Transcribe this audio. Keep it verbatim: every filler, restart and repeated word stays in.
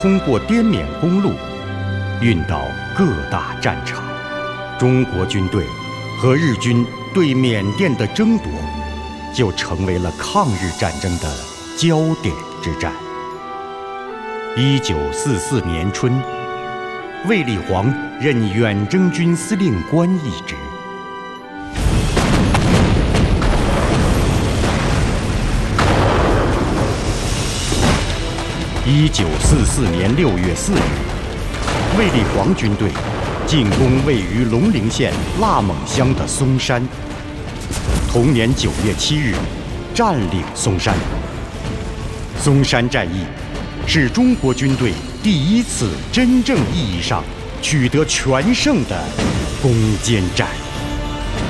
通过滇缅公路运到各大战场。中国军队和日军对缅甸的争夺，就成为了抗日战争的焦点之战。一九四四年春，卫立煌任远征军司令官一职。一九四四年六月四日，卫立煌军队进攻位于龙陵县腊勐乡的松山。同年九月七日，占领松山。松山战役是中国军队第一次真正意义上取得全胜的攻坚战。